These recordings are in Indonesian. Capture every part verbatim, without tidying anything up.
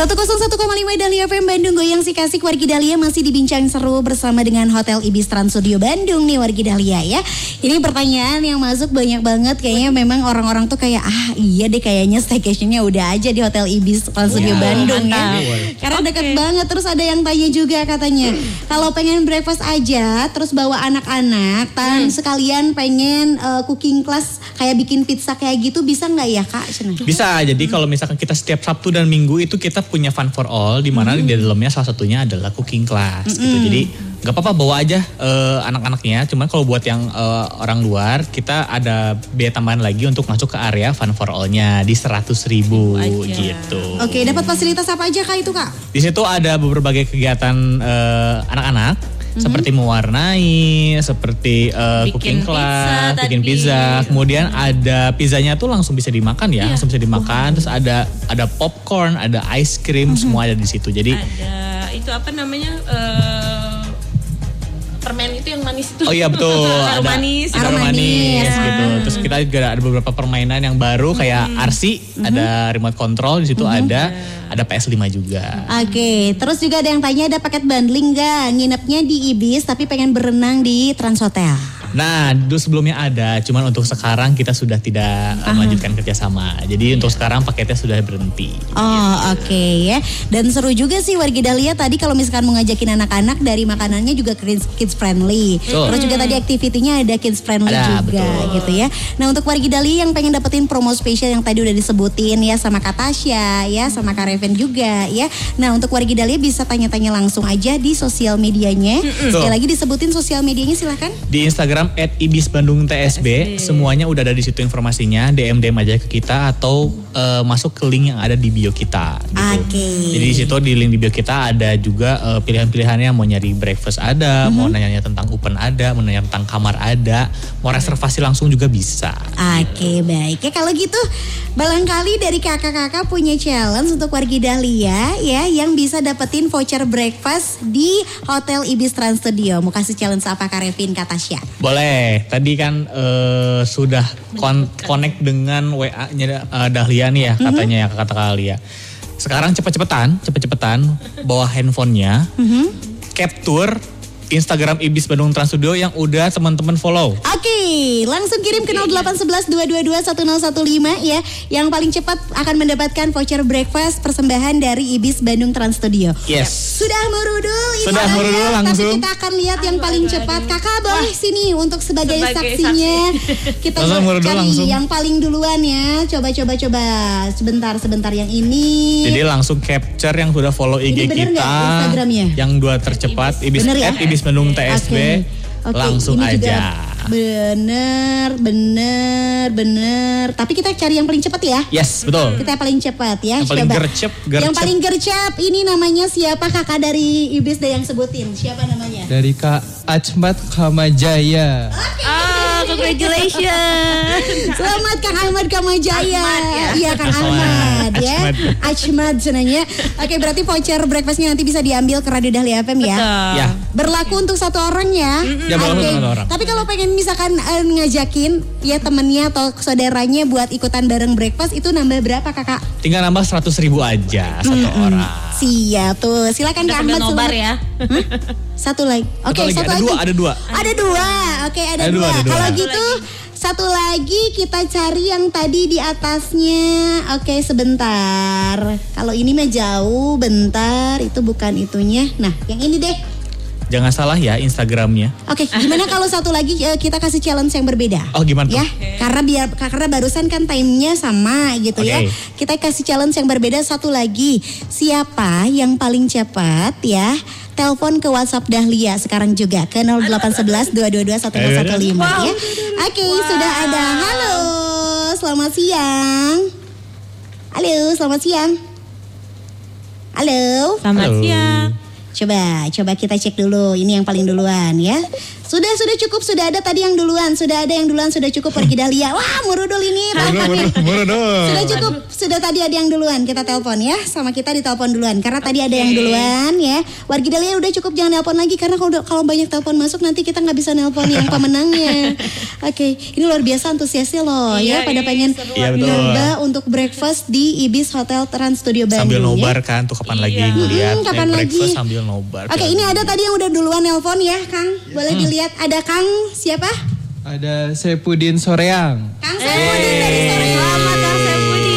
seratus satu koma lima Dahlia F M Bandung, goyang si kasih wargi Dahlia masih dibincang seru bersama dengan Hotel Ibis Trans Studio Bandung nih wargi Dahlia ya. Ini pertanyaan yang masuk banyak banget, kayaknya memang orang-orang tuh kayak ah iya deh kayaknya staycationnya udah aja di Hotel Ibis Trans Studio wow, Bandung mantap. Ya. Karena okay. Deket banget. Terus ada yang tanya juga katanya kalau pengen breakfast aja terus bawa anak-anak tan hmm. sekalian pengen uh, cooking class kayak bikin pizza kayak gitu bisa nggak ya Kak? Bisa. Jadi kalau misalkan kita setiap Sabtu dan Minggu itu kita punya fun for all di mana mm-hmm. di dalamnya salah satunya adalah cooking class mm-hmm. gitu. Jadi nggak apa-apa bawa aja uh, anak-anaknya. Cuman kalau buat yang uh, orang luar kita ada biaya tambahan lagi untuk masuk ke area fun for all-nya di seratus ribu gitu. Oke, dapat fasilitas apa aja Kak itu Kak? Di situ ada berbagai kegiatan uh, anak-anak. Mm-hmm. Seperti mewarnai, seperti uh, cooking class, bikin pizza. Kemudian mm-hmm. ada pizzanya tuh langsung bisa dimakan ya, yeah. langsung bisa dimakan. Uh-huh. Terus ada ada popcorn, ada ice cream, mm-hmm. semua ada di situ. Jadi ada itu apa namanya? Uh, permen itu yang manis itu. Oh iya betul. Ada manis. Ada manis ya. Gitu. Terus kita juga ada beberapa permainan yang baru kayak mm-hmm. R C, mm-hmm. ada remote control di situ mm-hmm. ada. Ada P S lima juga. Oke, okay. Terus juga ada yang tanya ada paket bundling gak? Nginepnya di Ibis tapi pengen berenang di Trans Hotel. Nah, dulu sebelumnya ada, cuman untuk sekarang kita sudah tidak uh-huh. melanjutkan kerjasama. Jadi yeah. untuk sekarang paketnya sudah berhenti. Oh gitu. Oke okay, ya. Dan seru juga sih wargi Dahlia tadi kalau misalkan mau ngajakin anak-anak dari makanannya juga kids friendly. Betul. Terus juga tadi aktivitinya ada kids friendly ada, juga betul. Gitu ya. Nah untuk wargi Dahlia yang pengen dapetin promo spesial yang tadi udah disebutin ya sama Kak Tasya ya sama Kak Reven juga ya. Nah untuk wargi Dahlia bisa tanya-tanya langsung aja di sosial medianya. Mm-hmm. Sekali lagi disebutin sosial medianya silahkan. Di Instagram at Ibis Bandung T S B, semuanya udah ada di situ informasinya. D M D M aja ke kita atau uh, masuk ke link yang ada di bio kita. Gitu. Oke. Okay. Jadi di situ di link di bio kita ada juga uh, pilihan-pilihannya. Mau nyari breakfast ada, mm-hmm. mau nanya tentang open ada, mau nanya tentang kamar ada, mau reservasi langsung juga bisa. Oke okay, gitu. Baik ya kalau gitu barangkali dari kakak-kakak punya challenge untuk wargi Dahlia ya yang bisa dapetin voucher breakfast di Hotel Ibis Trans Studio. Mau kasih challenge apa Kak Revin, Kak Tasya? Boleh, tadi kan uh, sudah kon- connect dengan W A-nya uh, Dahlia nih ya katanya mm-hmm. ya kata Dahlia. Sekarang cepet-cepetan, cepet-cepetan bawa handphonenya, mm-hmm. capture Instagram Ibis Bandung Trans Studio yang udah teman-teman follow. Oke, okay, langsung kirim ke nol delapan satu satu dua dua dua satu nol satu lima ya. Yang paling cepat akan mendapatkan voucher breakfast persembahan dari Ibis Bandung Trans Studio. Yes. Sudah merudul, Sudah merudul langsung. Tapi kita akan lihat yang aduh, paling aduh, cepat. Aduh. Kakak boleh Wah. Sini untuk sebagai, sebagai saksinya. Saksi. Kita cari langsung. Yang paling duluan ya. Coba-coba coba sebentar sebentar yang ini. Jadi langsung capture yang sudah follow I G ini kita. Instagramnya. Yang dua tercepat Ibis ya? Ibis Bandung T S B okay. Okay. Langsung ini aja. Bener, bener, bener. Tapi kita cari yang paling cepat ya. Yes, betul. Kita paling cepat ya. Yang paling gercep, gercep. Yang paling gercep ini namanya siapa kakak dari Ibis deh yang sebutin. Siapa namanya? Dari Kak Achmad Kamajaya. Okay. Oh, congratulations. Selamat Kang Ahmad Kamajaya. Iya ya, Kang Ahmad ya. Achmad senanya. Oke, berarti voucher breakfastnya nanti bisa diambil ke Radio Dahlia F M ya. Ya. Berlaku untuk satu orang ya. Mm-hmm. Ya berlaku okay. untuk satu orang. Tapi kalau pengen misalkan uh, ngajakin ya temennya atau saudaranya buat ikutan bareng breakfast itu nambah berapa kakak? Tinggal nambah seratus ribu aja satu mm-hmm. orang. Siap tuh, silakan Kak Ahmad. Nobar ya. Huh? Satu lagi. Oke, okay, satu ada lagi. Dua, ada dua. Ada dua. Oke, okay, ada, ada dua. dua. Kalau gitu satu lagi kita cari yang tadi di atasnya. Oke, okay, sebentar. Kalau ini mah jauh, bentar. Itu bukan itunya. Nah, yang ini deh. Jangan salah ya Instagramnya. Oke, okay, gimana kalau satu lagi kita kasih challenge yang berbeda? Oh gimana tuh? Ya, okay. karena biar karena barusan kan time-nya sama gitu okay. ya. Kita kasih challenge yang berbeda satu lagi. Siapa yang paling cepat ya? Telepon ke WhatsApp Dahlia sekarang juga ke nol delapan satu satu dua dua dua satu nol satu lima wow. ya. Oke, okay, wow. sudah ada. Halo, selamat siang. Halo, selamat siang. Halo. Selamat Halo. siang. Coba, coba kita cek dulu. Ini yang paling duluan ya. Sudah, sudah cukup, sudah ada tadi yang duluan, sudah ada yang duluan, sudah cukup Wargi Dahlia. Wah, murudul ini. Murudul. Sudah cukup, sudah tadi ada yang duluan. Kita telepon ya, sama kita ditelepon duluan. Karena tadi ada yang duluan ya. Wargi Dahlia udah cukup, jangan telepon lagi karena kalau kalau banyak telepon masuk nanti kita nggak bisa nelpon yang pemenangnya. Oke, okay. Ini luar biasa antusiasnya loh iya, ya, pada pengen iya, nyoba untuk breakfast di Ibis Hotel Trans Studio Bandung. Sambil nobar ya. Kan, tuh kapan iya. lagi ngeliat. Hmm, kapan lagi? Breakfast sambil nobar. Oke, okay, ini ada tadi yang udah duluan nelpon ya, Kang. Boleh hmm. dilihat, ada Kang siapa? Ada Sepudin Soreang. Kang Sepudin dari Soreang. Selamat Kang Sepudin.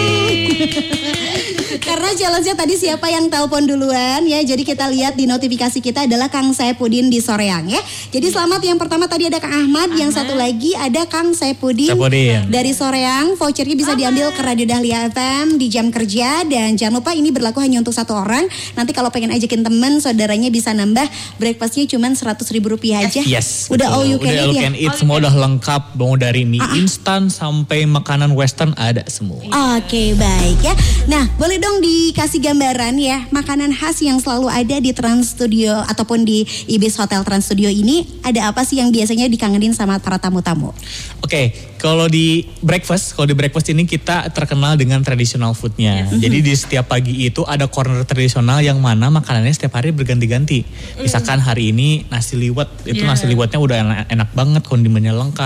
Karena challenge-nya tadi siapa yang telepon duluan ya. Jadi kita lihat di notifikasi kita adalah Kang Sepudin di Soreang ya. Jadi selamat yang pertama tadi ada Kang Ahmad, Ahmad. Yang satu lagi ada Kang Sepudin, Sepudin. Dari Soreang. Vouchernya bisa diambil ke Radio Dahlia F M di jam kerja. Dan jangan lupa ini berlaku hanya untuk satu orang. Nanti kalau pengen ajakin temen, saudaranya bisa nambah. Breakfastnya cuma seratus ribu rupiah aja. Yes, udah all you can udah eat all ya. Can eat, semua udah lengkap. Mau dari mie uh-uh. instan sampai makanan western ada semua. Oke okay, baik ya. Nah boleh dong dikasih gambaran ya, makanan khas yang selalu ada di Trans Studio ataupun di Ibis Hotel Trans Studio ini, ada apa sih yang biasanya dikangenin sama para tamu-tamu? Oke, okay, kalau di breakfast, kalau di breakfast ini kita terkenal dengan traditional foodnya. Yes. Jadi di setiap pagi itu ada corner tradisional yang mana makanannya setiap hari berganti-ganti. Misalkan hari ini nasi liwet, itu yeah. nasi liwetnya udah enak, enak banget, kondimennya lengkap.